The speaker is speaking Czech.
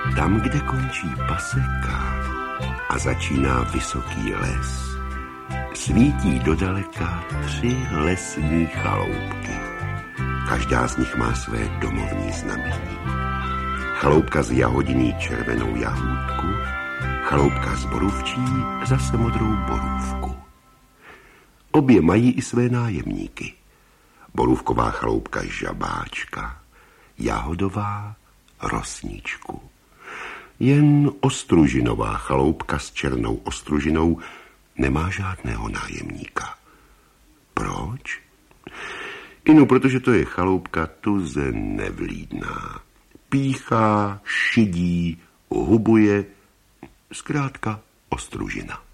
Tam, kde končí paseka a začíná vysoký les, svítí dodaleka 3 lesní chaloupky. Každá z nich má své domovní znamení. Chaloupka z jahodiní červenou jahůdku, chaloupka z borůvčí zase modrou borůvku. Obě mají i své nájemníky. Borůvková chaloupka žabáčka, jahodová rosničku. Jen ostružinová chaloupka s černou ostružinou nemá žádného nájemníka. Proč? Protože to je chaloupka tuze nevlídná. Píchá, šidí, hubuje, zkrátka ostružina.